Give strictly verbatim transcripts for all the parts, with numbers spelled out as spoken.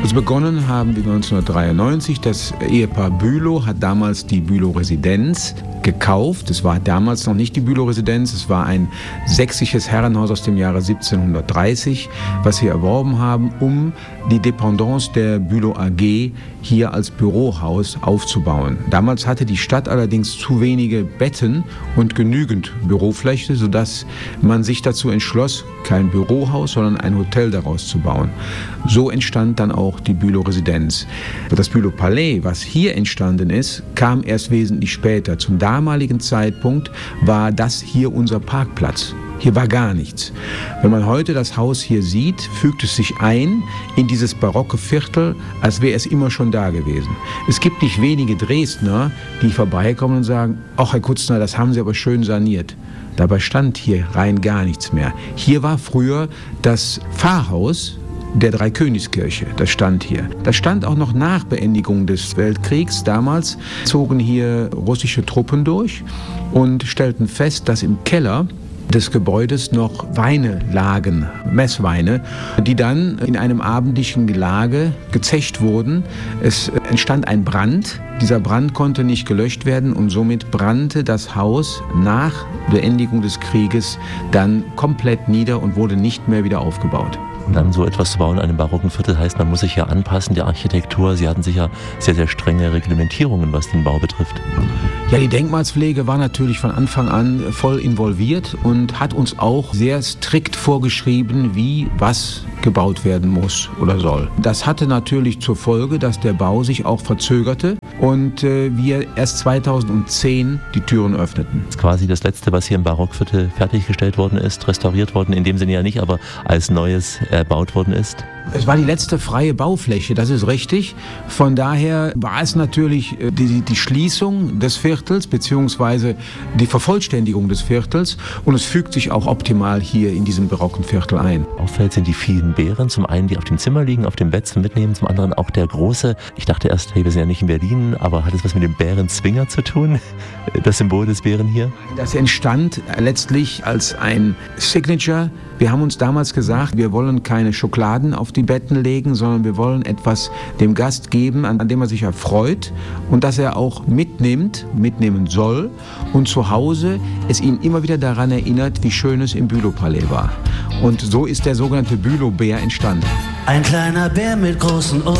Also begonnen haben wir neunzehnhundertdreiundneunzig. Das Ehepaar Bülow hat damals die Bülow-Residenz gekauft. Es war damals noch nicht die Bülow-Residenz, es war ein sächsisches Herrenhaus aus dem Jahre siebzehnhundertdreißig, was wir erworben haben, um die Dependance der Bülow A G hier als Bürohaus aufzubauen. Damals hatte die Stadt allerdings zu wenige Betten und genügend Bürofläche, sodass man sich dazu entschloss, kein Bürohaus, sondern ein Hotel daraus zu bauen. So entstand dann auch die Bülow-Residenz. Das Bülow-Palais, was hier entstanden ist, kam erst wesentlich später. Zum damaligen Zeitpunkt war das hier unser Parkplatz. Hier war gar nichts. Wenn man heute das Haus hier sieht, fügt es sich ein in dieses barocke Viertel, als wäre es immer schon da gewesen. Es gibt nicht wenige Dresdner, die vorbeikommen und sagen, ach Herr Kutzner, das haben Sie aber schön saniert. Dabei stand hier rein gar nichts mehr. Hier war früher das Pfarrhaus der Dreikönigskirche, das stand hier. Das stand auch noch nach Beendigung des Weltkriegs. Damals zogen hier russische Truppen durch und stellten fest, dass im Keller des Gebäudes noch Weine lagen, Messweine, die dann in einem abendlichen Gelage gezecht wurden. Es entstand ein Brand. Dieser Brand konnte nicht gelöscht werden und somit brannte das Haus nach Beendigung des Krieges dann komplett nieder und wurde nicht mehr wieder aufgebaut. Und dann so etwas zu bauen in einem barocken Viertel heißt, man muss sich ja anpassen, die Architektur. Sie hatten sicher sehr, sehr strenge Reglementierungen, was den Bau betrifft. Ja, die Denkmalspflege war natürlich von Anfang an voll involviert und hat uns auch sehr strikt vorgeschrieben, wie was gebaut werden muss oder soll. Das hatte natürlich zur Folge, dass der Bau sich auch verzögerte und äh, wir erst zweitausendzehn die Türen öffneten. Das ist quasi das Letzte, was hier im Barockviertel fertiggestellt worden ist, restauriert worden, in dem Sinne ja nicht, aber als Neues erbaut worden ist. Es war die letzte freie Baufläche, das ist richtig. Von daher war es natürlich die, die Schließung des Viertels beziehungsweise die Vervollständigung des Viertels und es fügt sich auch optimal hier in diesem barocken Viertel ein. Auffällt sind die vielen Beeren, zum einen die auf dem Zimmer liegen, auf dem Bett zum Mitnehmen, zum anderen auch der große, ich dachte erst, hey, wir sind ja nicht in Berlin, aber hat es was mit dem Bärenzwinger zu tun, das Symbol des Bären hier? Das entstand letztlich als ein Signature. Wir haben uns damals gesagt, wir wollen keine Schokoladen auf die Betten legen, sondern wir wollen etwas dem Gast geben, an dem er sich erfreut und das er auch mitnimmt, mitnehmen soll und zu Hause es ihn immer wieder daran erinnert, wie schön es im Bülow-Palais war. Und so ist der sogenannte Bülow-Bär entstanden. Ein kleiner Bär mit großen Ohren,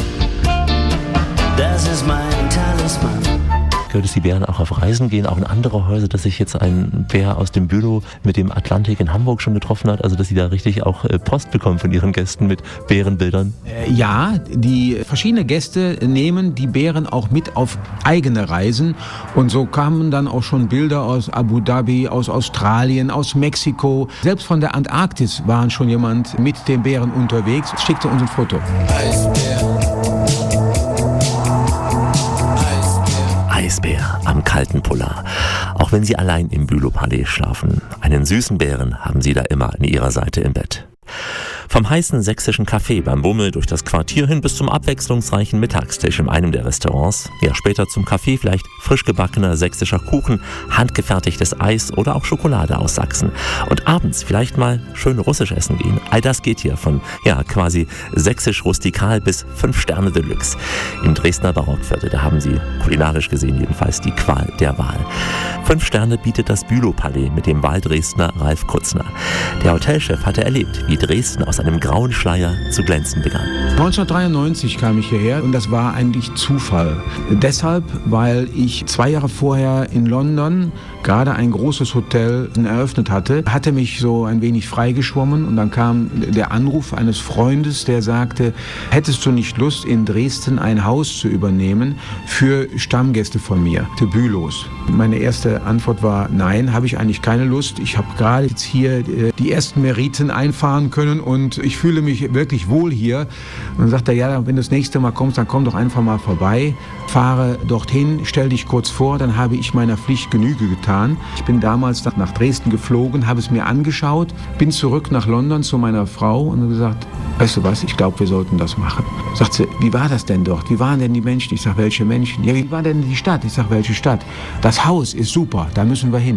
das ist mein Talisman. Gehört es, die Bären auch auf Reisen gehen, auch in andere Häuser, dass sich jetzt ein Bär aus dem Bülow mit dem Atlantik in Hamburg schon getroffen hat, also dass sie da richtig auch Post bekommen von ihren Gästen mit Bärenbildern? Ja, die verschiedenen Gäste nehmen die Bären auch mit auf eigene Reisen und so kamen dann auch schon Bilder aus Abu Dhabi, aus Australien, aus Mexiko. Selbst von der Antarktis war schon jemand mit dem Bären unterwegs, schickte uns ein Foto. Eisbär. Eisbär am kalten Polar. Auch wenn Sie allein im Bülow-Palais schlafen, einen süßen Bären haben Sie da immer an Ihrer Seite im Bett. Vom heißen sächsischen Café beim Bummel durch das Quartier hin bis zum abwechslungsreichen Mittagstisch in einem der Restaurants. Ja, später zum Kaffee vielleicht frisch gebackener sächsischer Kuchen, handgefertigtes Eis oder auch Schokolade aus Sachsen. Und abends vielleicht mal schön russisch essen gehen. All das geht hier von, ja, quasi sächsisch-rustikal bis fünf Sterne Deluxe. Im Dresdner Barockviertel, da haben Sie kulinarisch gesehen jedenfalls die Qual der Wahl. Fünf Sterne bietet das Bülow-Palais mit dem Wahldresdner Ralf Kutzner. Der Hotelchef hatte erlebt, wie Dresden aus einem grauen Schleier zu glänzen begann. neunzehnhundertdreiundneunzig kam ich hierher und das war eigentlich Zufall. Deshalb, weil ich zwei Jahre vorher in London gerade ein großes Hotel eröffnet hatte, hatte mich so ein wenig freigeschwommen und dann kam der Anruf eines Freundes, der sagte, hättest du nicht Lust, in Dresden ein Haus zu übernehmen für Stammgäste von mir, für Bülows? Meine erste Antwort war, nein, habe ich eigentlich keine Lust. Ich habe gerade jetzt hier die ersten Meriten einfahren können und ich fühle mich wirklich wohl hier. Und dann sagt er, ja, wenn du das nächste Mal kommst, dann komm doch einfach mal vorbei, fahre dorthin, stell dich kurz vor, dann habe ich meiner Pflicht Genüge getan. Ich bin damals nach Dresden geflogen, habe es mir angeschaut, bin zurück nach London zu meiner Frau und habe gesagt, weißt du was, ich glaube, wir sollten das machen. Sagt sie, wie war das denn dort? Wie waren denn die Menschen? Ich sage, welche Menschen? Ja, wie war denn die Stadt? Ich sage, welche Stadt? Das Haus ist super, da müssen wir hin.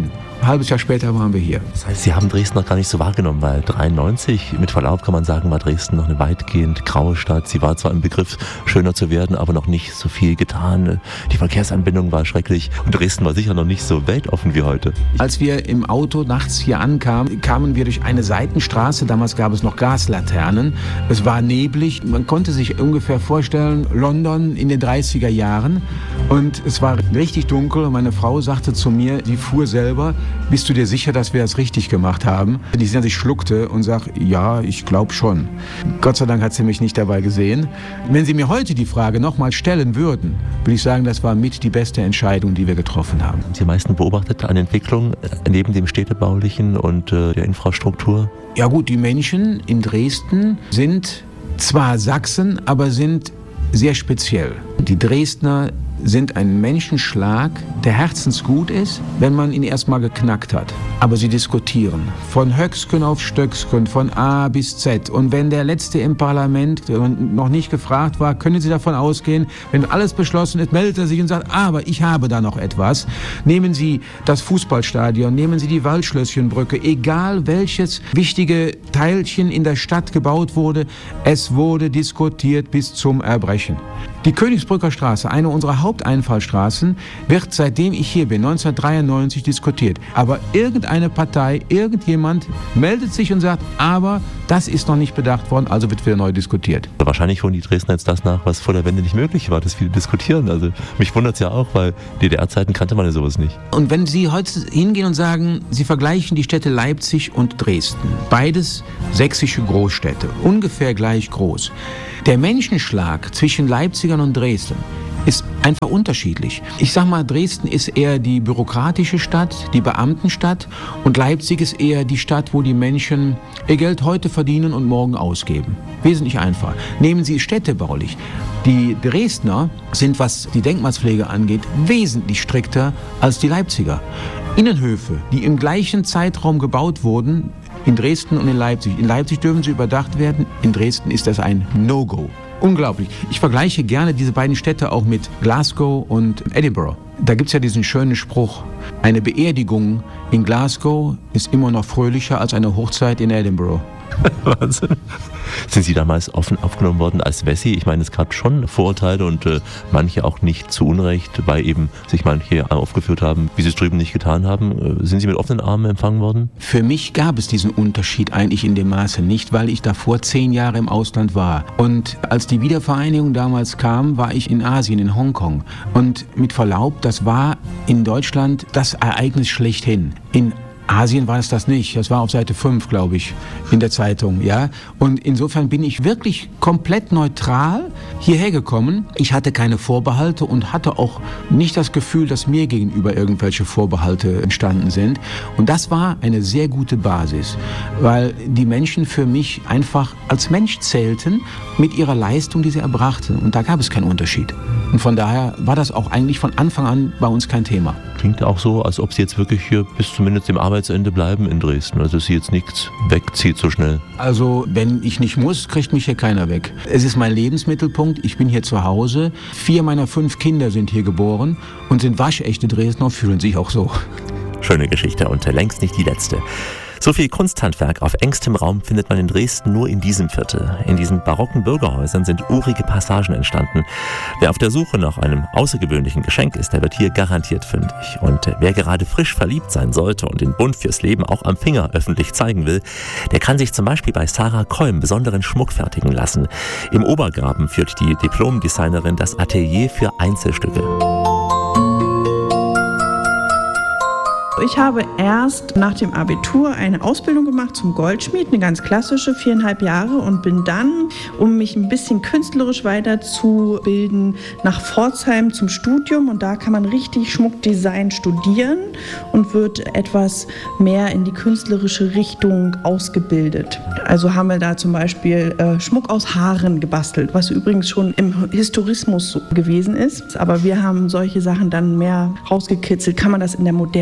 Ein halbes Jahr später waren wir hier. Das heißt, Sie haben Dresden noch gar nicht so wahrgenommen, weil dreiundneunzig, mit Verlaub kann man sagen, war Dresden noch eine weitgehend graue Stadt. Sie war zwar im Begriff, schöner zu werden, aber noch nicht so viel getan. Die Verkehrsanbindung war schrecklich und Dresden war sicher noch nicht so weltoffen wie heute. Als wir im Auto nachts hier ankamen, kamen wir durch eine Seitenstraße. Damals gab es noch Gaslaternen. Es war neblig. Man konnte sich ungefähr vorstellen, London in den dreißiger Jahren. Und es war richtig dunkel und meine Frau sagte zu mir, sie fuhr selber, bist du dir sicher, dass wir das richtig gemacht haben? Die sie schluckte und sagt, ja, ich glaube schon. Gott sei Dank hat sie mich nicht dabei gesehen. Wenn Sie mir heute die Frage nochmal stellen würden, würde ich sagen, das war mit die beste Entscheidung, die wir getroffen haben. Haben Sie am meisten beobachtet an Entwicklung neben dem städtebaulichen und äh, der Infrastruktur? Ja gut, die Menschen in Dresden sind zwar Sachsen, aber sind sehr speziell. Die Dresdner sind ein Menschenschlag, der herzensgut ist, wenn man ihn erstmal geknackt hat. Aber sie diskutieren. Von Höcksken auf Stöcksken, von A bis Z. Und wenn der Letzte im Parlament noch nicht gefragt war, können Sie davon ausgehen, wenn alles beschlossen ist, meldet er sich und sagt, aber ich habe da noch etwas. Nehmen Sie das Fußballstadion, nehmen Sie die Waldschlösschenbrücke, egal welches wichtige Teilchen in der Stadt gebaut wurde, es wurde diskutiert bis zum Erbrechen. Die Königsbrücker Straße, eine unserer Haupteinfallstraßen, wird seitdem ich hier bin, neunzehnhundertdreiundneunzig, diskutiert. Aber irgendeine Partei, irgendjemand meldet sich und sagt, aber das ist noch nicht bedacht worden, also wird wieder neu diskutiert. Wahrscheinlich holen die Dresdner jetzt das nach, was vor der Wende nicht möglich war, dass viele diskutieren. Also mich wundert es ja auch, weil D D R-Zeiten kannte man ja sowas nicht. Und wenn Sie heute hingehen und sagen, Sie vergleichen die Städte Leipzig und Dresden, beides sächsische Großstädte, ungefähr gleich groß. Der Menschenschlag zwischen Leipzigern und Dresden ist einfach unterschiedlich. Ich sag mal, Dresden ist eher die bürokratische Stadt, die Beamtenstadt, und Leipzig ist eher die Stadt, wo die Menschen ihr Geld heute verdienen und morgen ausgeben. Wesentlich einfacher. Nehmen Sie städtebaulich. Die Dresdner sind, was die Denkmalspflege angeht, wesentlich strikter als die Leipziger. Innenhöfe, die im gleichen Zeitraum gebaut wurden, in Dresden und in Leipzig. In Leipzig dürfen sie überdacht werden, in Dresden ist das ein No-Go. Unglaublich. Ich vergleiche gerne diese beiden Städte auch mit Glasgow und Edinburgh. Da gibt es ja diesen schönen Spruch, eine Beerdigung in Glasgow ist immer noch fröhlicher als eine Hochzeit in Edinburgh. Wahnsinn. Sind Sie damals offen aufgenommen worden als Wessi? Ich meine, es gab schon Vorurteile und äh, manche auch nicht zu Unrecht, weil eben sich manche aufgeführt haben, wie sie es drüben nicht getan haben. Äh, sind Sie mit offenen Armen empfangen worden? Für mich gab es diesen Unterschied eigentlich in dem Maße nicht, weil ich davor zehn Jahre im Ausland war. Und als die Wiedervereinigung damals kam, war ich in Asien, in Hongkong. Und mit Verlaub, das war in Deutschland das Ereignis schlechthin. In Asien war es das nicht. Das war auf Seite fünf, glaube ich, in der Zeitung, ja. Und insofern bin ich wirklich komplett neutral hierher gekommen. Ich hatte keine Vorbehalte und hatte auch nicht das Gefühl, dass mir gegenüber irgendwelche Vorbehalte entstanden sind. Und das war eine sehr gute Basis, weil die Menschen für mich einfach als Mensch zählten mit ihrer Leistung, die sie erbrachten. Und da gab es keinen Unterschied. Und von daher war das auch eigentlich von Anfang an bei uns kein Thema. Klingt auch so, als ob Sie jetzt wirklich hier bis zumindest dem Arbeitsende bleiben in Dresden. Also dass Sie jetzt nichts wegzieht so schnell. Also wenn ich nicht muss, kriegt mich hier keiner weg. Es ist mein Lebensmittelpunkt. Ich bin hier zu Hause. Vier meiner fünf Kinder sind hier geboren und sind waschechte Dresdner und fühlen sich auch so. Schöne Geschichte und längst nicht die letzte. So viel Kunsthandwerk auf engstem Raum findet man in Dresden nur in diesem Viertel. In diesen barocken Bürgerhäusern sind urige Passagen entstanden. Wer auf der Suche nach einem außergewöhnlichen Geschenk ist, der wird hier garantiert fündig. Und wer gerade frisch verliebt sein sollte und den Bund fürs Leben auch am Finger öffentlich zeigen will, der kann sich zum Beispiel bei Sarah Kolm besonderen Schmuck fertigen lassen. Im Obergraben führt die Diplom-Designerin das Atelier für Einzelstücke. Ich habe erst nach dem Abitur eine Ausbildung gemacht zum Goldschmied, eine ganz klassische, viereinhalb Jahre, und bin dann, um mich ein bisschen künstlerisch weiterzubilden, nach Pforzheim zum Studium, und da kann man richtig Schmuckdesign studieren und wird etwas mehr in die künstlerische Richtung ausgebildet. Also haben wir da zum Beispiel äh, Schmuck aus Haaren gebastelt, was übrigens schon im Historismus gewesen ist, aber wir haben solche Sachen dann mehr rausgekitzelt, kann man das in der Moderne wieder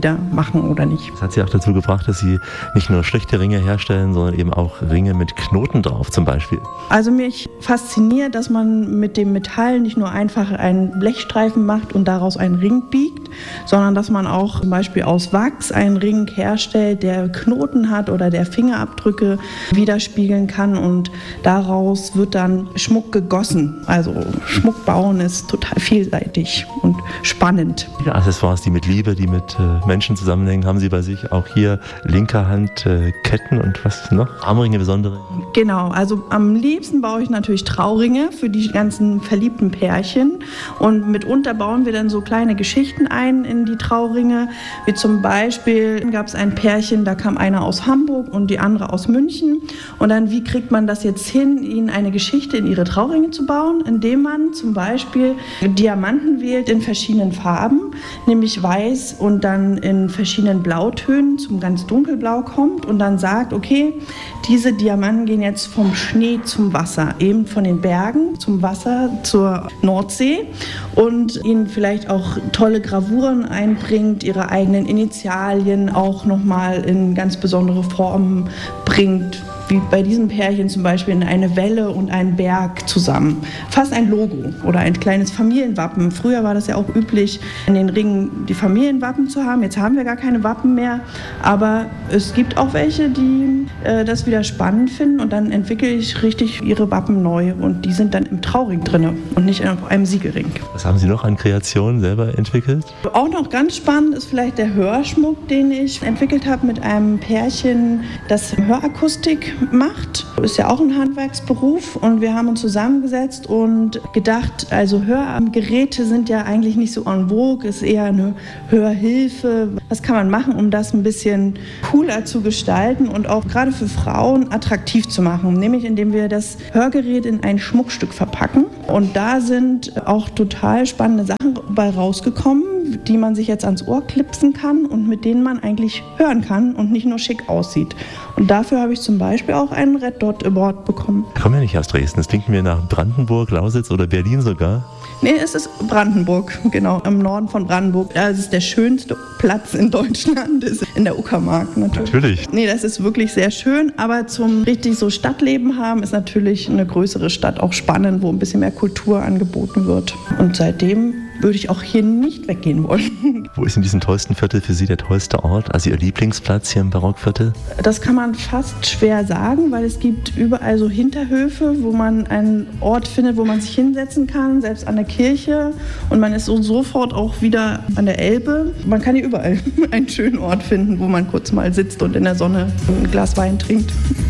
wieder machen oder nicht. Das hat Sie auch dazu gebracht, dass Sie nicht nur schlichte Ringe herstellen, sondern eben auch Ringe mit Knoten drauf zum Beispiel. Also mich fasziniert, dass man mit dem Metall nicht nur einfach einen Blechstreifen macht und daraus einen Ring biegt, sondern dass man auch zum Beispiel aus Wachs einen Ring herstellt, der Knoten hat oder der Fingerabdrücke widerspiegeln kann und daraus wird dann Schmuck gegossen. Also Schmuck bauen ist total vielseitig und spannend. Viele Accessoires, die mit Liebe, die mit äh, Menschen zusammenhängen, haben Sie bei sich. Auch hier linker Hand äh, Ketten und was noch? Armringe besondere? Genau, also am liebsten baue ich natürlich Trauringe für die ganzen verliebten Pärchen und mitunter bauen wir dann so kleine Geschichten ein in die Trauringe, wie zum Beispiel gab es ein Pärchen, da kam einer aus Hamburg und die andere aus München und dann wie kriegt man das jetzt hin, ihnen eine Geschichte in ihre Trauringe zu bauen, indem man zum Beispiel Diamanten wählt in verschiedenen Farben, nämlich weiß und dann in verschiedenen Blautönen zum ganz dunkelblau kommt und dann sagt, okay, diese Diamanten gehen jetzt vom Schnee zum Wasser, eben von den Bergen zum Wasser zur Nordsee und ihnen vielleicht auch tolle Gravuren einbringt, ihre eigenen Initialien auch nochmal in ganz besondere Formen bringt, wie bei diesem Pärchen zum Beispiel in eine Welle und einen Berg zusammen. Fast ein Logo oder ein kleines Familienwappen. Früher war das ja auch üblich, in den Ringen die Familienwappen zu haben. Jetzt haben wir gar keine Wappen mehr, aber es gibt auch welche, die äh, das wieder spannend finden und dann entwickle ich richtig ihre Wappen neu und die sind dann im Trauring drin und nicht auf einem Siegelring. Was haben Sie noch an Kreationen selber entwickelt? Auch noch ganz spannend ist vielleicht der Hörschmuck, den ich entwickelt habe mit einem Pärchen, das Hörakustik macht. Ist ja auch ein Handwerksberuf und wir haben uns zusammengesetzt und gedacht, also Hörgeräte sind ja eigentlich nicht so en vogue, ist eher eine Hörhilfe. Was kann man machen, um das ein bisschen cooler zu gestalten und auch gerade für Frauen attraktiv zu machen, nämlich indem wir das Hörgerät in ein Schmuckstück verpacken und da sind auch total spannende Sachen bei rausgekommen, die man sich jetzt ans Ohr klipsen kann und mit denen man eigentlich hören kann und nicht nur schick aussieht. Und dafür habe ich zum Beispiel auch einen Red Dot Award bekommen. Ich komme ja nicht aus Dresden, es klingt mir nach Brandenburg, Lausitz oder Berlin sogar. Nee, es ist Brandenburg, genau, im Norden von Brandenburg. Ja, es ist der schönste Platz in Deutschland, ist in der Uckermark natürlich. Natürlich. Nee, das ist wirklich sehr schön, aber zum richtig so Stadtleben haben ist natürlich eine größere Stadt auch spannend, wo ein bisschen mehr Kultur angeboten wird. Und seitdem würde ich auch hier nicht weggehen wollen. Wo ist in diesem tollsten Viertel für Sie der tollste Ort, also Ihr Lieblingsplatz hier im Barockviertel? Das kann man fast schwer sagen, weil es gibt überall so Hinterhöfe, wo man einen Ort findet, wo man sich hinsetzen kann, selbst an der Kirche und man ist so sofort auch wieder an der Elbe. Man kann hier überall einen schönen Ort finden, wo man kurz mal sitzt und in der Sonne ein Glas Wein trinkt.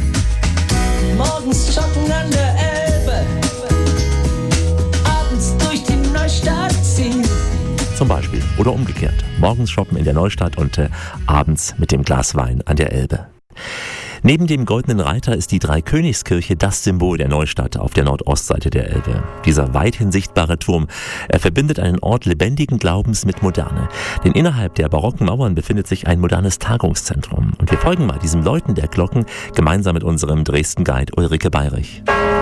Morgens joggen an der Elbe, abends durch die Neustadt ziehen. Zum Beispiel oder umgekehrt. Morgens shoppen in der Neustadt und äh, abends mit dem Glas Wein an der Elbe. Neben dem Goldenen Reiter ist die Dreikönigskirche das Symbol der Neustadt auf der Nordostseite der Elbe. Dieser weithin sichtbare Turm, er verbindet einen Ort lebendigen Glaubens mit Moderne. Denn innerhalb der barocken Mauern befindet sich ein modernes Tagungszentrum. Und wir folgen mal diesem Läuten der Glocken gemeinsam mit unserem Dresden-Guide Ulrike Bayrich.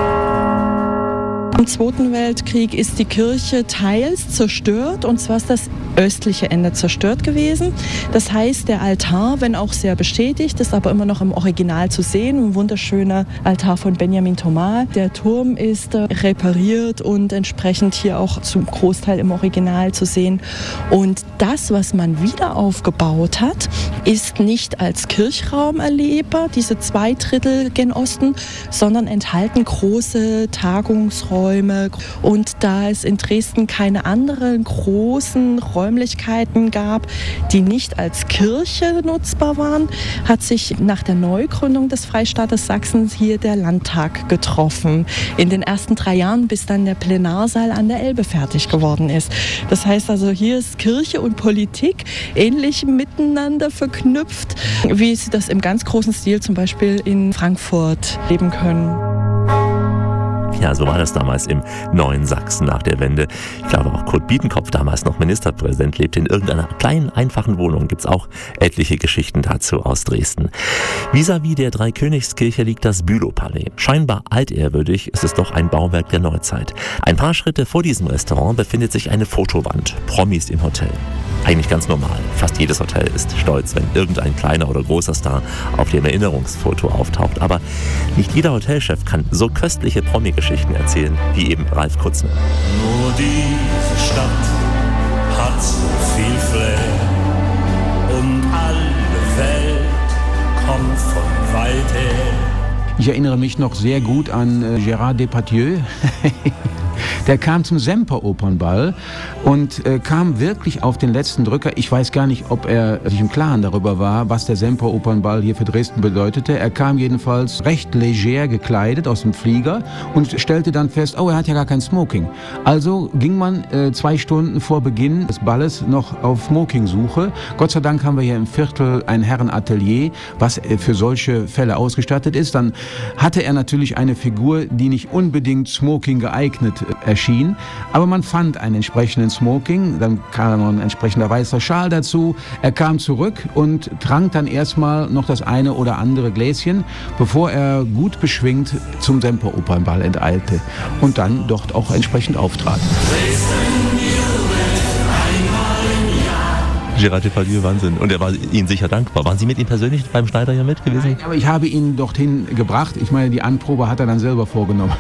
Im Zweiten Weltkrieg ist die Kirche teils zerstört, und zwar ist das östliche Ende zerstört gewesen. Das heißt, der Altar, wenn auch sehr beschädigt, ist aber immer noch im Original zu sehen. Ein wunderschöner Altar von Benjamin Thomas. Der Turm ist äh, repariert und entsprechend hier auch zum Großteil im Original zu sehen. Und das, was man wieder aufgebaut hat, ist nicht als Kirchraum erlebbar, diese zwei Drittel gen Osten, sondern enthalten große Tagungsräume. Und da es in Dresden keine anderen großen Räumlichkeiten gab, die nicht als Kirche nutzbar waren, hat sich nach der Neugründung des Freistaates Sachsen hier der Landtag getroffen. In den ersten drei Jahren, bis dann der Plenarsaal an der Elbe fertig geworden ist. Das heißt also, hier ist Kirche und Politik ähnlich miteinander verknüpft, wie sie das im ganz großen Stil zum Beispiel in Frankfurt leben können. Ja, so war das damals im neuen Sachsen nach der Wende. Ich glaube, auch Kurt Biedenkopf, damals noch Ministerpräsident, lebte in irgendeiner kleinen, einfachen Wohnung. Gibt es auch etliche Geschichten dazu aus Dresden. Vis-à-vis der Dreikönigskirche liegt das Bülowpalais. Scheinbar altehrwürdig, ist es doch ein Bauwerk der Neuzeit. Ein paar Schritte vor diesem Restaurant befindet sich eine Fotowand. Promis im Hotel. Eigentlich ganz normal. Fast jedes Hotel ist stolz, wenn irgendein kleiner oder großer Star auf dem Erinnerungsfoto auftaucht. Aber nicht jeder Hotelchef kann so köstliche Promi-Geschichten erzählen, wie eben Ralf Kutzner. Nur diese Stadt hat so viel Flair und alle Welt kommt von weit her. Ich erinnere mich noch sehr gut an äh, Gérard Depardieu. Der kam zum Semper-Opernball und äh, kam wirklich auf den letzten Drücker. Ich weiß gar nicht, ob er sich im Klaren darüber war, was der Semper-Opernball hier für Dresden bedeutete. Er kam jedenfalls recht leger gekleidet aus dem Flieger und stellte dann fest, oh, er hat ja gar kein Smoking. Also ging man äh, zwei Stunden vor Beginn des Balles noch auf Smoking-Suche. Gott sei Dank haben wir hier im Viertel ein Herrenatelier, was äh, für solche Fälle ausgestattet ist. Dann hatte er natürlich eine Figur, die nicht unbedingt Smoking geeignet äh, erschien, aber man fand einen entsprechenden Smoking, dann kam noch ein entsprechender weißer Schal dazu. Er kam zurück und trank dann erstmal noch das eine oder andere Gläschen, bevor er gut beschwingt zum Semper-Opernball enteilte und dann dort auch entsprechend auftrat. Gérard Depardieu, Wahnsinn. Und er war Ihnen sicher dankbar. Waren Sie mit ihm persönlich beim Schneider hier mit gewesen? Nein, aber ich habe ihn dorthin gebracht. Ich meine, die Anprobe hat er dann selber vorgenommen.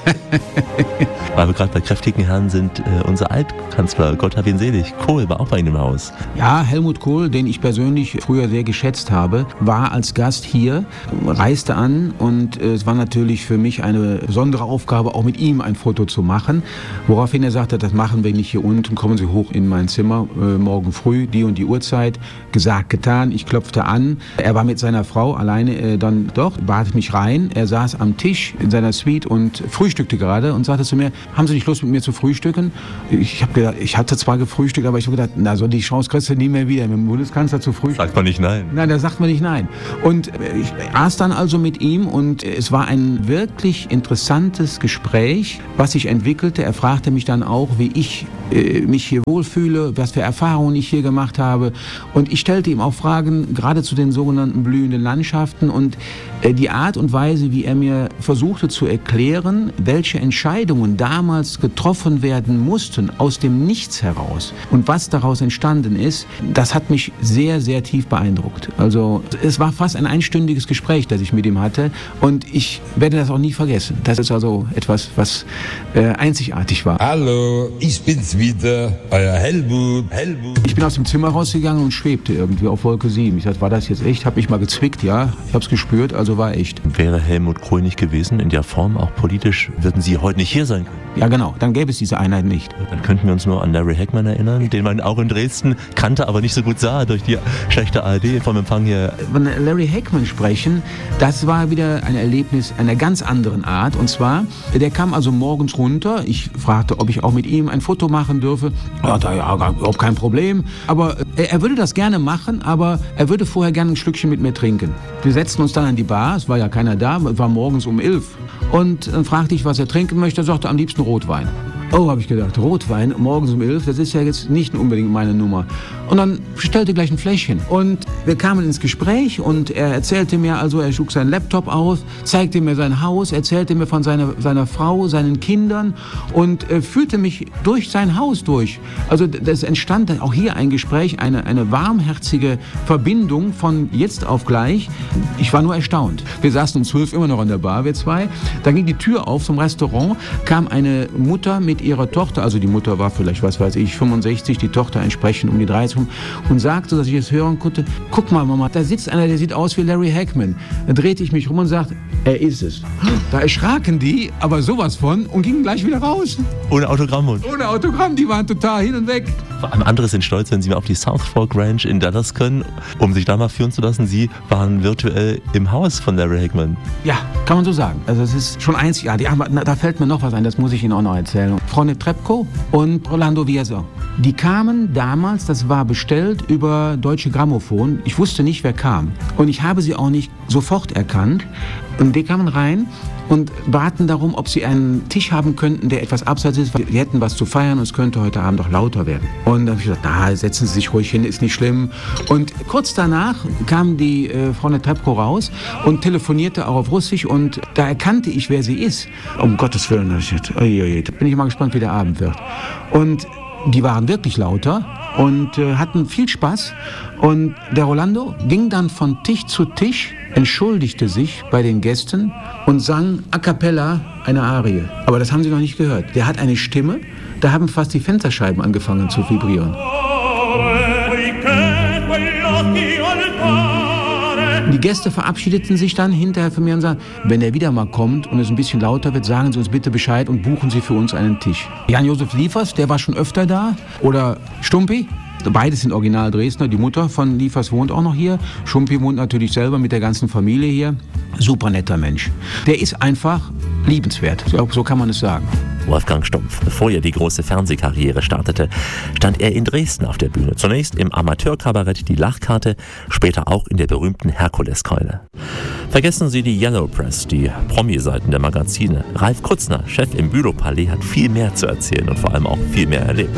Weil wir gerade bei kräftigen Herren sind, äh, unser Altkanzler, Gott hab ihn selig, Kohl war auch bei Ihnen im Haus. Ja, Helmut Kohl, den ich persönlich früher sehr geschätzt habe, war als Gast hier, reiste an und äh, es war natürlich für mich eine besondere Aufgabe, auch mit ihm ein Foto zu machen. Woraufhin er sagte, das machen wir nicht hier unten, kommen Sie hoch in mein Zimmer, äh, morgen früh, die und die Uhrzeit. Gesagt, getan, ich klopfte an. Er war mit seiner Frau alleine äh, dann dort, bat mich rein. Er saß am Tisch in seiner Suite und frühstückte gerade und sagte zu mir, haben Sie nicht Lust mit mir zu frühstücken? Ich habe gedacht, ich hatte zwar gefrühstückt, aber ich habe gedacht, na so die Chance kriegst du nie mehr wieder, mit dem Bundeskanzler zu frühstücken. Sagt man nicht nein. Nein, da sagt man nicht nein. Und ich aß dann also mit ihm und es war ein wirklich interessantes Gespräch, was sich entwickelte. Er fragte mich dann auch, wie ich äh, mich hier wohlfühle, was für Erfahrungen ich hier gemacht habe. Und ich stellte ihm auch Fragen, gerade zu den sogenannten blühenden Landschaften und äh, die Art und Weise, wie er mir versuchte zu erklären, welche Entscheidungen damals getroffen werden mussten, aus dem Nichts heraus. Und was daraus entstanden ist, das hat mich sehr, sehr tief beeindruckt. Also es war fast ein einstündiges Gespräch, das ich mit ihm hatte und ich werde das auch nie vergessen. Das ist also etwas, was äh, einzigartig war. Hallo, ich bin's wieder, euer Helmut. Helmut. Ich bin aus dem Zimmer rausgegangen und schwebte irgendwie auf Wolke sieben. Ich dachte, war das jetzt echt? Hab mich mal gezwickt, ja. Ich hab's gespürt, also war echt. Wäre Helmut Kohl nicht gewesen, in der Form auch politisch, würden Sie heute nicht hier sein können? Ja genau, dann gäbe es diese Einheit nicht. Dann könnten wir uns nur an Larry Hackman erinnern, den man auch in Dresden kannte, aber nicht so gut sah durch die schlechte A R D vom Empfang hier. Von Larry Hackman sprechen, das war wieder ein Erlebnis einer ganz anderen Art. Und zwar, der kam also morgens runter. Ich fragte, ob ich auch mit ihm ein Foto machen dürfe. Ja, da, ja, überhaupt kein Problem. Aber er, er würde das gerne machen, aber er würde vorher gerne ein Schlückchen mit mir trinken. Wir setzten uns dann an die Bar, es war ja keiner da, es war morgens um elf. Und dann fragte ich, was er trinken möchte. Er sagte, am liebsten Rotwein. Oh, habe ich gedacht, Rotwein morgens um elf, das ist ja jetzt nicht unbedingt meine Nummer. Und dann bestellte gleich ein Fläschchen. Und wir kamen ins Gespräch und er erzählte mir, also er schlug seinen Laptop aus, zeigte mir sein Haus, erzählte mir von seiner, seiner Frau, seinen Kindern und äh, führte mich durch sein Haus durch. Also das entstand auch hier ein Gespräch, eine, eine warmherzige Verbindung von jetzt auf gleich. Ich war nur erstaunt. Wir saßen um zwölf immer noch an der Bar, wir zwei. Dann ging die Tür auf zum Restaurant, kam eine Mutter mit ihrer Tochter, also die Mutter war vielleicht, was weiß ich, fünfundsechzig, die Tochter entsprechend um die dreißig und sagte, dass ich es hören konnte, guck mal Mama, da sitzt einer, der sieht aus wie Larry Hackman. Dann drehte ich mich rum und sagte, er ist es. Da erschraken die, aber sowas von und gingen gleich wieder raus. Ohne Autogramm. Und Ohne Autogramm, die waren total hin und weg. Andere sind stolz, wenn sie mal auf die South Fork Ranch in Dallas können, um sich da mal führen zu lassen. Sie waren virtuell im Haus von Larry Hackman. Ja, kann man so sagen. Also es ist schon einzigartig. Ja, da fällt mir noch was ein, das muss ich Ihnen auch noch erzählen. Frau Netrebko und Rolando Vieso. Die kamen damals, das war bestellt über Deutsche Grammophon. Ich wusste nicht, wer kam. Und ich habe sie auch nicht sofort erkannt. Und die kamen rein und baten darum, ob sie einen Tisch haben könnten, der etwas abseits ist. Wir hätten was zu feiern und es könnte heute Abend auch lauter werden. Und dann habe ich gesagt, na, setzen Sie sich ruhig hin, ist nicht schlimm. Und kurz danach kam die äh, Frau Netrebko raus und telefonierte auch auf Russisch und da erkannte ich, wer sie ist. Um Gottes Willen, da bin ich mal gespannt, wie der Abend wird. Und die waren wirklich lauter. und äh, hatten viel Spaß. Und der Rolando ging dann von Tisch zu Tisch, entschuldigte sich bei den Gästen und sang a cappella eine Arie. Aber das haben sie noch nicht gehört. Der hat eine Stimme, da haben fast die Fensterscheiben angefangen zu vibrieren. Die Gäste verabschiedeten sich dann hinterher von mir und sagten, wenn er wieder mal kommt und es ein bisschen lauter wird, sagen Sie uns bitte Bescheid und buchen Sie für uns einen Tisch. Jan-Josef Liefers, der war schon öfter da. Oder Stumpi, beides sind Original Dresdner. Die Mutter von Liefers wohnt auch noch hier. Stumpi wohnt natürlich selber mit der ganzen Familie hier. Super netter Mensch. Der ist einfach liebenswert, so kann man es sagen. Wolfgang Stumpf. Bevor er die große Fernsehkarriere startete, stand er in Dresden auf der Bühne. Zunächst im Amateurkabarett Die Lachkarte, später auch in der berühmten Herkuleskeule. Vergessen Sie die Yellow Press, die Promi-Seiten der Magazine. Ralf Kutzner, Chef im Bülow-Palais, hat viel mehr zu erzählen und vor allem auch viel mehr erlebt.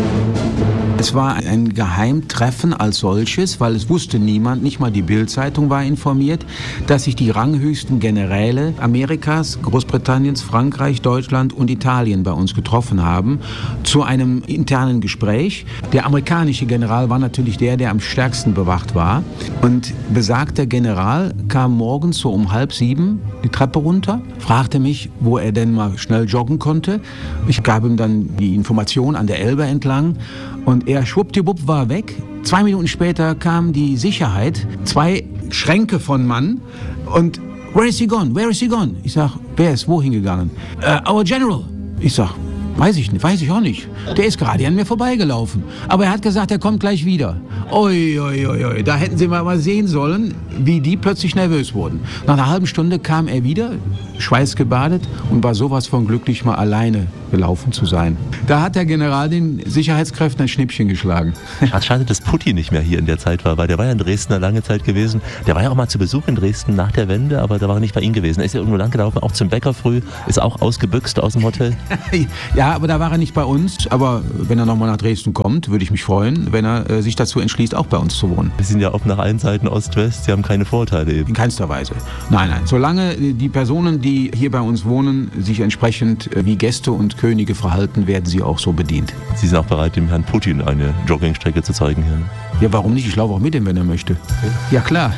Es war ein Geheimtreffen als solches, weil es wusste niemand, nicht mal die Bild-Zeitung war informiert, dass sich die ranghöchsten Generäle Amerikas, Großbritanniens, Frankreich, Deutschland und Italien bei uns getroffen haben zu einem internen Gespräch. Der amerikanische General war natürlich der, der am stärksten bewacht war. Und besagter General kam morgens so um halb sieben die Treppe runter, fragte mich, wo er denn mal schnell joggen konnte. Ich gab ihm dann die Information an der Elbe entlang. Und er schwuppdiwupp war weg. Zwei Minuten später kam die Sicherheit, zwei Schränke von Mann und where is he gone? Where is he gone? Ich sag, wer ist wohin gegangen? Uh, our General. Ich sag, weiß ich nicht, weiß ich auch nicht. Der ist gerade an mir vorbeigelaufen. Aber er hat gesagt, er kommt gleich wieder. Ui, ui, ui, ui. Da hätten Sie mal, mal sehen sollen, wie die plötzlich nervös wurden. Nach einer halben Stunde kam er wieder, schweißgebadet und war sowas von glücklich, mal alleine gelaufen zu sein. Da hat der General den Sicherheitskräften ein Schnippchen geschlagen. Ach, schade, dass Putin nicht mehr hier in der Zeit war, weil der war ja in Dresden eine lange Zeit gewesen. Der war ja auch mal zu Besuch in Dresden nach der Wende, aber da war er nicht bei Ihnen gewesen. Er ist ja irgendwo lang gelaufen, auch zum Bäcker früh, ist auch ausgebüxt aus dem Hotel. Ja, aber da war er nicht bei uns. Aber wenn er nochmal nach Dresden kommt, würde ich mich freuen, wenn er äh, sich dazu entschließt, auch bei uns zu wohnen. Sie sind ja auch nach allen Seiten Ost-West, Sie haben keine Vorteile eben. In keinster Weise. Nein, nein. Solange die Personen, die hier bei uns wohnen, sich entsprechend äh, wie Gäste und Könige verhalten, werden sie auch so bedient. Sie sind auch bereit, dem Herrn Putin eine Joggingstrecke zu zeigen hier? Ne? Ja, warum nicht? Ich laufe auch mit ihm, wenn er möchte. Ja, klar.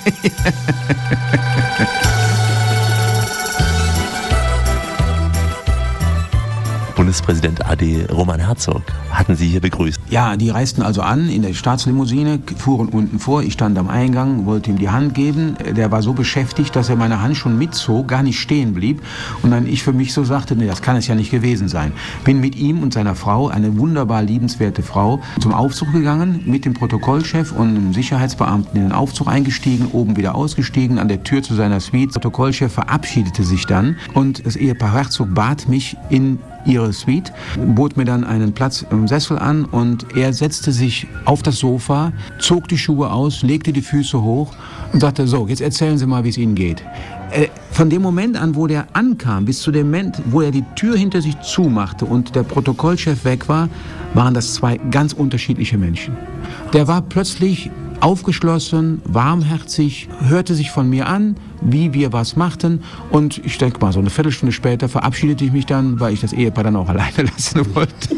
Bundespräsident A D Roman Herzog hatten Sie hier begrüßt. Ja, die reisten also an in der Staatslimousine, fuhren unten vor. Ich stand am Eingang, wollte ihm die Hand geben. Der war so beschäftigt, dass er meine Hand schon mitzog, gar nicht stehen blieb. Und dann ich für mich so sagte, nee, das kann es ja nicht gewesen sein. Bin mit ihm und seiner Frau, eine wunderbar liebenswerte Frau, zum Aufzug gegangen, mit dem Protokollchef und einem Sicherheitsbeamten in den Aufzug eingestiegen, oben wieder ausgestiegen, an der Tür zu seiner Suite. Der Protokollchef verabschiedete sich dann und das Ehepaar Herzog bat mich in ihre Suite, bot mir dann einen Platz im Sessel an und er setzte sich auf das Sofa, zog die Schuhe aus, legte die Füße hoch und sagte, so, jetzt erzählen Sie mal, wie es Ihnen geht. Äh, von dem Moment an, wo der ankam, bis zu dem Moment, wo er die Tür hinter sich zumachte und der Protokollchef weg war, waren das zwei ganz unterschiedliche Menschen. Der war plötzlich aufgeschlossen, warmherzig, hörte sich von mir an, wie wir was machten und ich denke mal, so eine Viertelstunde später verabschiedete ich mich dann, weil ich das Ehepaar dann auch alleine lassen wollte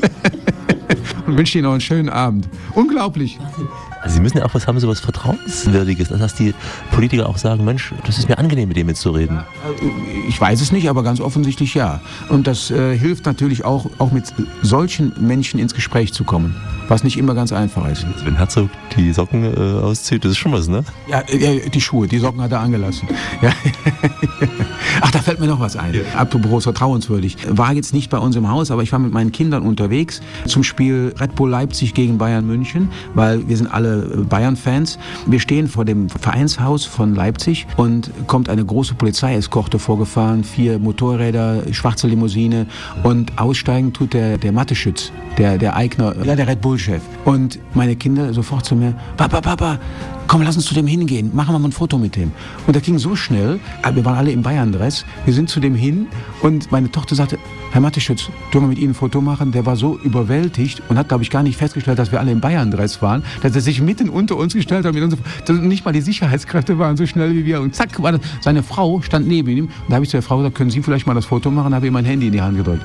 und wünschte Ihnen noch einen schönen Abend. Unglaublich. Also Sie müssen ja auch was haben, so was Vertrauenswürdiges, dass die Politiker auch sagen, Mensch, das ist mir angenehm, mit dem jetzt zu reden. Ich weiß es nicht, aber ganz offensichtlich ja. Und das äh, hilft natürlich auch, auch mit solchen Menschen ins Gespräch zu kommen, was nicht immer ganz einfach ist. Wenn Herzog die Socken äh, auszieht, das ist schon was, ne? Ja, äh, die Schuhe, die Socken hat er angelassen. Ja. Ach, da fällt mir noch was ein. Ja. Apropos vertrauenswürdig. War jetzt nicht bei uns im Haus, aber ich war mit meinen Kindern unterwegs zum Spiel Red Bull Leipzig gegen Bayern München, weil wir sind alle Bayern-Fans. Wir stehen vor dem Vereinshaus von Leipzig und kommt eine große Polizeieskorte vorgefahren, vier Motorräder, schwarze Limousine und aussteigen tut der, der Mathe-Schütz, der, der Eigner, ja, der Red Bull-Chef. Und meine Kinder sofort zu mir, Papa, Papa, komm, lass uns zu dem hingehen, machen wir mal ein Foto mit dem. Und das ging so schnell, wir waren alle im Bayern-Dress, wir sind zu dem hin und meine Tochter sagte, Herr Mathe-Schütz, dürfen wir mit Ihnen ein Foto machen? Der war so überwältigt und hat, glaube ich, gar nicht festgestellt, dass wir alle im Bayern-Dress waren, dass er sich mitten unter uns gestellt hat. Mit uns, nicht mal die Sicherheitskräfte waren so schnell wie wir. Und zack, war das, seine Frau stand neben ihm. Und da habe ich zu der Frau gesagt, können Sie vielleicht mal das Foto machen? Da habe ich ihm mein Handy in die Hand gedrückt.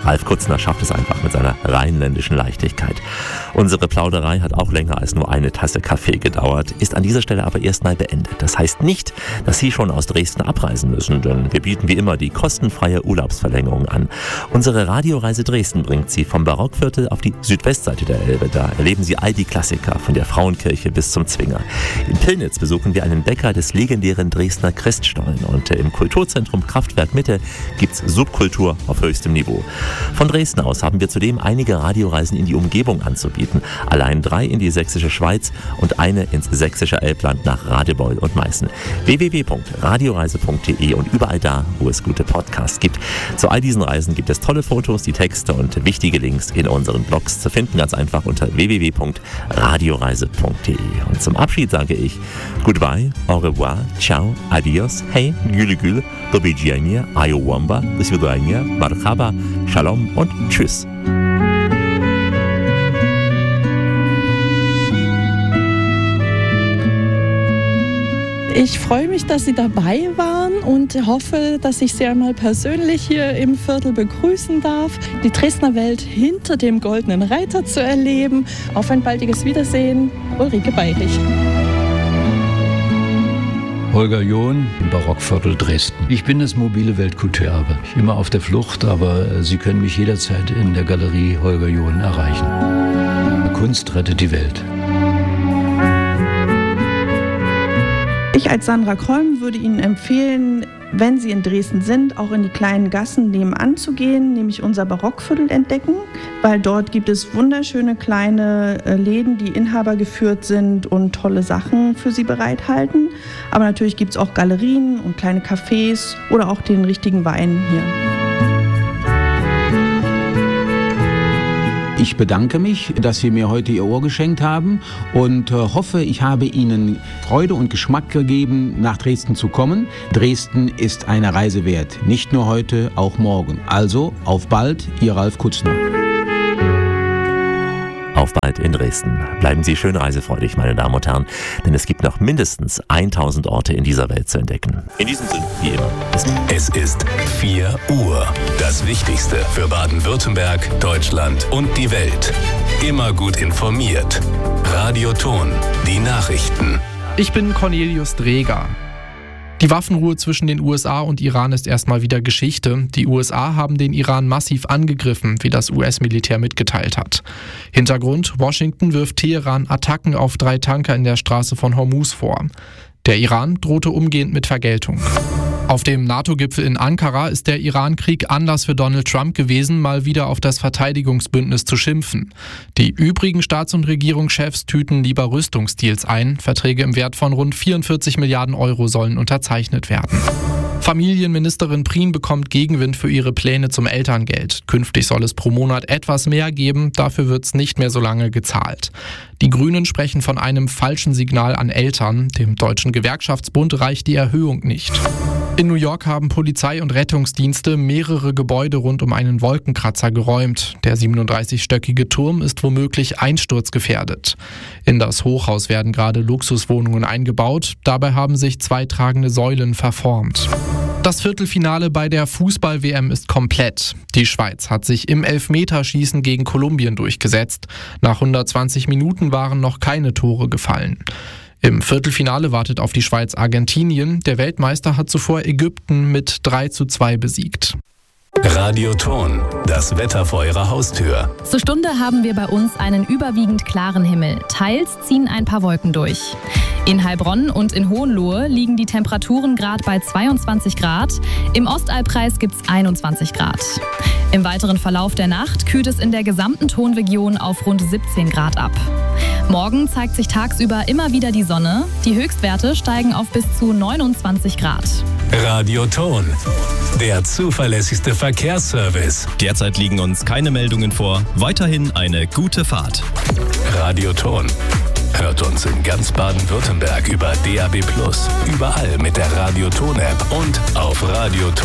Ralf Kutzner schafft es einfach mit seiner rheinländischen Leichtigkeit. Unsere Plauderei hat auch länger als nur eine Tasse Kaffee gedauert, ist an dieser Stelle aber erstmal beendet. Das heißt nicht, dass Sie schon aus Dresden abreisen müssen, denn wir bieten wie immer die kostenfreie Urlaubsverlängerung an. Unsere Radioreise Dresden bringt Sie vom Barockviertel auf die Südwestseite der Elbe. Da erleben Sie all die Klassiker, von der Frauenkirche bis zum Zwinger. In Pillnitz besuchen wir einen Bäcker des legendären Dresdner Christstollen und im Kulturzentrum Kraftwerk Mitte gibt's Subkultur auf höchstem Niveau. Von Dresden aus haben wir zudem einige Radioreisen in die Umgebung anzubieten. Allein drei in die sächsische Schweiz und eine ins sächsische Elbland nach Radebeul und Meißen. w w w punkt radioreise punkt de und überall da, wo es gute Podcasts gibt. Zu all diesen Reisen gibt es tolle Fotos, die Texte und wichtige Links in unseren Blogs zu finden, ganz einfach unter w w w punkt radioreise punkt de. Und zum Abschied sage ich Goodbye, au revoir, ciao, adios, hey, gülü gül, do widzenia, ayowamba, do svidania, marhaba, shalom und tschüss. Ich freue mich, dass Sie dabei waren und hoffe, dass ich Sie einmal persönlich hier im Viertel begrüßen darf, die Dresdner Welt hinter dem Goldenen Reiter zu erleben. Auf ein baldiges Wiedersehen, Ulrike Beirich. Holger John im Barockviertel Dresden. Ich bin das mobile Weltkulturerbe. Ich bin immer auf der Flucht, aber Sie können mich jederzeit in der Galerie Holger John erreichen. Kunst rettet die Welt. Ich als Sandra Krollm würde Ihnen empfehlen, wenn Sie in Dresden sind, auch in die kleinen Gassen nebenan zu gehen, nämlich unser Barockviertel entdecken, weil dort gibt es wunderschöne kleine Läden, die inhabergeführt sind und tolle Sachen für Sie bereithalten. Aber natürlich gibt es auch Galerien und kleine Cafés oder auch den richtigen Wein hier. Ich bedanke mich, dass Sie mir heute Ihr Ohr geschenkt haben und äh, hoffe, ich habe Ihnen Freude und Geschmack gegeben, nach Dresden zu kommen. Dresden ist eine Reise wert, nicht nur heute, auch morgen. Also, auf bald, Ihr Ralf Kutzner. Auf bald in Dresden. Bleiben Sie schön reisefreudig, meine Damen und Herren, denn es gibt noch mindestens tausend Orte in dieser Welt zu entdecken. In diesem Sinne, wie immer, bis bald. Es ist vier Uhr. Das Wichtigste für Baden-Württemberg, Deutschland und die Welt. Immer gut informiert. Radio Ton, die Nachrichten. Ich bin Cornelius Dreger. Die Waffenruhe zwischen den U S A und Iran ist erstmal wieder Geschichte. Die U S A haben den Iran massiv angegriffen, wie das U S-Militär mitgeteilt hat. Hintergrund: Washington wirft Teheran Attacken auf drei Tanker in der Straße von Hormuz vor. Der Iran drohte umgehend mit Vergeltung. Auf dem NATO-Gipfel in Ankara ist der Iran-Krieg Anlass für Donald Trump gewesen, mal wieder auf das Verteidigungsbündnis zu schimpfen. Die übrigen Staats- und Regierungschefs tüten lieber Rüstungsdeals ein. Verträge im Wert von rund vierundvierzig Milliarden Euro sollen unterzeichnet werden. Familienministerin Prien bekommt Gegenwind für ihre Pläne zum Elterngeld. Künftig soll es pro Monat etwas mehr geben, dafür wird es nicht mehr so lange gezahlt. Die Grünen sprechen von einem falschen Signal an Eltern. Dem Deutschen Gewerkschaftsbund reicht die Erhöhung nicht. In New York haben Polizei und Rettungsdienste mehrere Gebäude rund um einen Wolkenkratzer geräumt. Der siebenunddreißigstöckige Turm ist womöglich einsturzgefährdet. In das Hochhaus werden gerade Luxuswohnungen eingebaut. Dabei haben sich zwei tragende Säulen verformt. Das Viertelfinale bei der Fußball-W M ist komplett. Die Schweiz hat sich im Elfmeterschießen gegen Kolumbien durchgesetzt. Nach hundertzwanzig Minuten waren noch keine Tore gefallen. Im Viertelfinale wartet auf die Schweiz Argentinien. Der Weltmeister hat zuvor Ägypten mit drei zu zwei besiegt. Radio Ton, das Wetter vor Ihrer Haustür. Zur Stunde haben wir bei uns einen überwiegend klaren Himmel. Teils ziehen ein paar Wolken durch. In Heilbronn und in Hohenlohe liegen die Temperaturen gerade bei zweiundzwanzig Grad. Im Ostalbkreis gibt es einundzwanzig Grad. Im weiteren Verlauf der Nacht kühlt es in der gesamten Tonregion auf rund siebzehn Grad ab. Morgen zeigt sich tagsüber immer wieder die Sonne. Die Höchstwerte steigen auf bis zu neunundzwanzig Grad. Radio Ton, der zuverlässigste Verkehrsservice. Derzeit liegen uns keine Meldungen vor. Weiterhin eine gute Fahrt. Radio Ton. Hört uns in ganz Baden-Württemberg über D A B plus, überall mit der Radio Ton App und auf radioton